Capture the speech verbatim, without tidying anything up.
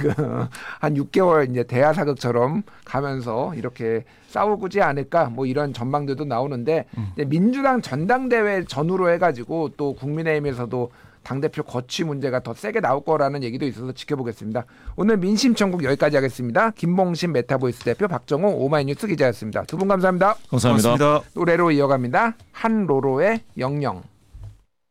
그 한 육 개월 이제 대하 사극처럼 가면서 이렇게 싸우지 않을까 뭐 이런 전망들도 나오는데 음. 이제 민주당 전당대회 전후로 해가지고 또 국민의힘에서도 당대표 거취 문제가 더 세게 나올 거라는 얘기도 있어서 지켜보겠습니다. 오늘 민심천국 여기까지 하겠습니다. 김봉신 메타보이스 대표, 박정호 오마이뉴스 기자였습니다. 두 분 감사합니다. 감사합니다. 고맙습니다. 노래로 이어갑니다. 한로로의 영영.